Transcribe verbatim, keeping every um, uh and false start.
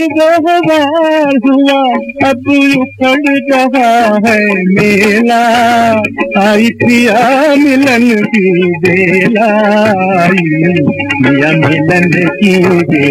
दो बार हुआ अब उखड़ रहा है मेला, आई पिया मिलन की बेला, आई पिया मिलन की बेला।